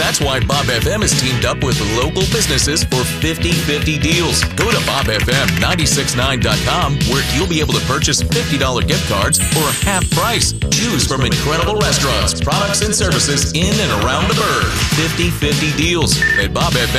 That's why Bob FM has teamed up with local businesses for 50/50 deals. Go to BobFM969.com where you'll be able to purchase $50 gift cards for half price. Choose from incredible restaurants, products, and services in and around the Burgh. 50/50 deals at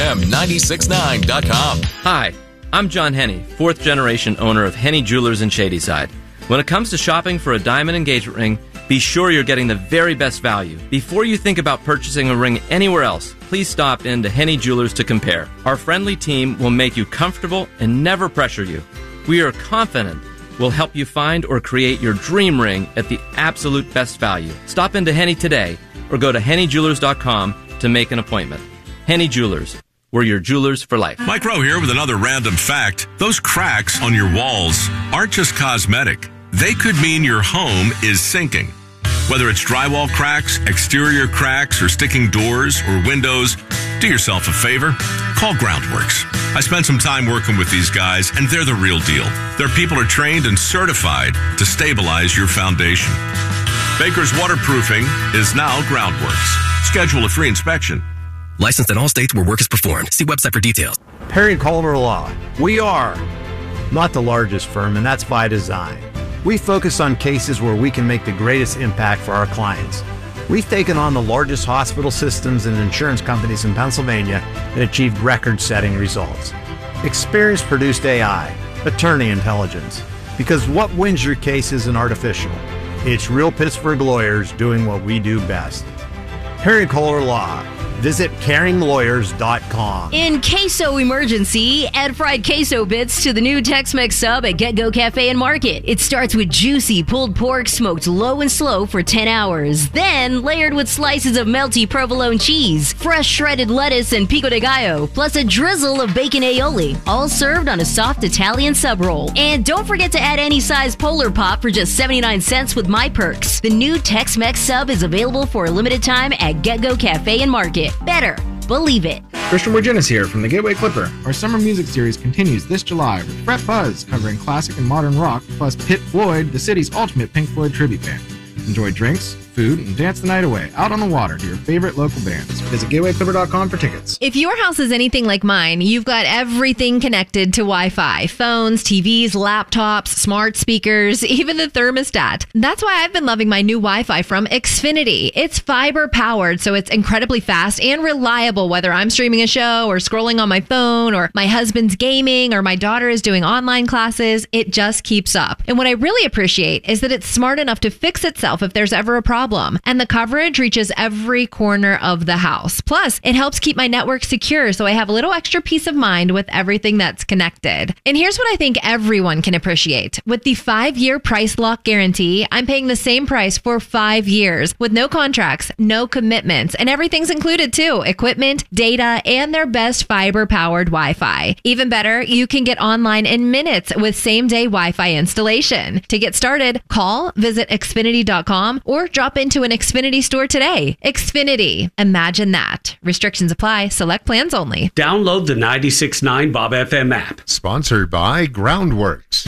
BobFM969.com. Hi, I'm John Henney, fourth generation owner of Henney Jewelers in Shadyside. When it comes to shopping for a diamond engagement ring, be sure you're getting the very best value. Before you think about purchasing a ring anywhere else, please stop in to Henney Jewelers to compare. Our friendly team will make you comfortable and never pressure you. We are confident we'll help you find or create your dream ring at the absolute best value. Stop into Henney today or go to HenneyJewelers.com to make an appointment. Henney Jewelers. We're your jewelers for life. Mike Rowe here with another random fact. Those cracks on your walls aren't just cosmetic. They could mean your home is sinking. Whether it's drywall cracks, exterior cracks, or sticking doors or windows, do yourself a favor. Call Groundworks. I spent some time working with these guys, and they're the real deal. Their people are trained and certified to stabilize your foundation. Baker's Waterproofing is now Groundworks. Schedule a free inspection. Licensed in all states where work is performed. See website for details. Perry & Coleman Law. We are not the largest firm, and that's by design. We focus on cases where we can make the greatest impact for our clients. We've taken on the largest hospital systems and insurance companies in Pennsylvania and achieved record-setting results. Experience produced AI, attorney intelligence, because what wins your case isn't artificial. It's real Pittsburgh lawyers doing what we do best. Perry & Coleman Law. Visit caringlawyers.com. In queso emergency, add fried queso bits to the new Tex-Mex sub at Get Go Cafe and Market. It starts with juicy pulled pork smoked low and slow for 10 hours. Then layered with slices of melty provolone cheese, fresh shredded lettuce and pico de gallo, plus a drizzle of bacon aioli, all served on a soft Italian sub roll. And don't forget to add any size Polar Pop for just 79 cents with My Perks. The new Tex-Mex sub is available for a limited time at Get Go Cafe and Market. Better believe it. Christian Wirgenis here from the Gateway Clipper. Our summer music series continues this July with Fret Buzz covering classic and modern rock, plus Pit Floyd, the city's ultimate Pink Floyd tribute band. Enjoy drinks, food, and dance the night away out on the water to your favorite local bands. Visit gatewayclipper.com for tickets. If your house is anything like mine, you've got everything connected to Wi-Fi. Phones, TVs, laptops, smart speakers, even the thermostat. That's why I've been loving my new Wi-Fi from Xfinity. It's fiber powered, so it's incredibly fast and reliable, whether I'm streaming a show or scrolling on my phone or my husband's gaming or my daughter is doing online classes. It just keeps up. And what I really appreciate is that it's smart enough to fix itself if there's ever a problem. And the coverage reaches every corner of the house. Plus, it helps keep my network secure so I have a little extra peace of mind with everything that's connected. And here's what I think everyone can appreciate. With the 5-year price lock guarantee, I'm paying the same price for 5 years with no contracts, no commitments, and everything's included too. Equipment, data, and their best fiber-powered Wi-Fi. Even better, you can get online in minutes with same-day Wi-Fi installation. To get started, call, visit Xfinity.com, or drop into an Xfinity store today. Xfinity. Imagine that. Restrictions apply. Select plans only. Download the 96.9 Bob FM app. Sponsored by Groundworks.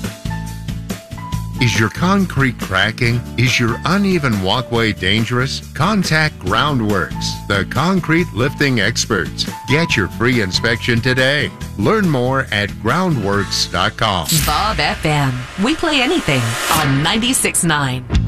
Is your concrete cracking? Is your uneven walkway dangerous? Contact Groundworks, the concrete lifting experts. Get your free inspection today. Learn more at groundworks.com. Bob FM. We play anything on 96.9.